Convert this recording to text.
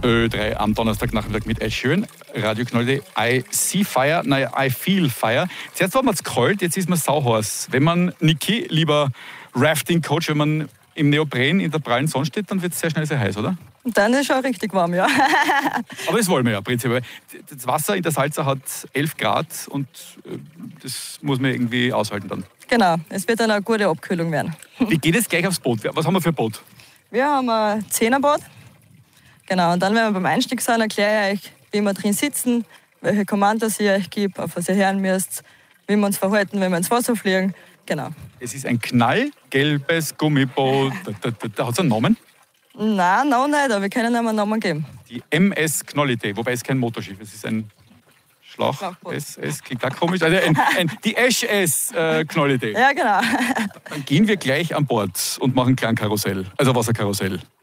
Ö3 am Donnerstagnachmittag mit Ed Sheeran. Radio Knolle, I see fire, nein, I feel fire. Zuerst war es kalt, jetzt ist man sauheiß. Wenn man, Niki, lieber Rafting-Coach, wenn man im Neopren in der prallen Sonne steht, dann wird es sehr schnell sehr heiß, oder? Dann ist schon richtig warm, ja. Aber das wollen wir ja prinzipiell. Das Wasser in der Salza hat 11 Grad und das muss man irgendwie aushalten dann. Genau, es wird dann eine gute Abkühlung werden. Wie geht es gleich aufs Boot? Was haben wir für ein Boot? Wir haben ein 10er-Boot. Genau, und dann, wenn wir beim Einstieg sind, erkläre ich euch, wie wir drin sitzen, welche Kommandos ich euch gebe, auf was ihr hören müsst, wie wir uns verhalten, wenn wir ins Wasser fliegen. Genau. Es ist ein knallgelbes Gummiboot. Hat es einen Namen? Nein, noch nicht, aber wir können ihm einen Namen geben. Die MS Knollite, wobei es kein Motorschiff ist. Es ist ein Schlauchboot. SS, klingt auch komisch. Also die SS Knollite. Ja, genau. Dann gehen wir gleich an Bord und machen ein kleines Karussell, also Wasserkarussell.